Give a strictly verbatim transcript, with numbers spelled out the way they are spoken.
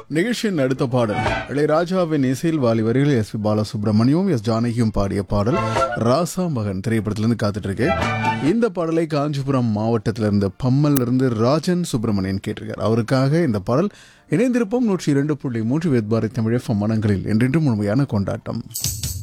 நிகழ்ச்சியின் அடுத்த பாடல் இளையராஜாவின் இசையில் வாலி வரிகளில் எஸ் பி பாலசுப்ரமணியம் எஸ் ஜானகியும் பாடிய பாடல் ராசா மகன் திரைப்படத்திலிருந்து காத்துட்டு இருக்கு. இந்த பாடலை காஞ்சிபுரம் மாவட்டத்திலிருந்து பம்மல்ல இருந்து ராஜன் சுப்பிரமணியன் கேட்டிருக்கார். அவருக்காக இந்த பாடல். இணைந்திருப்போம் நூற்றி இரண்டு புள்ளி மூன்று வேத்பாரி தமிழ் எஃப்எம் மனங்களில் என்றென்றும் முழுமையான கொண்டாட்டம்.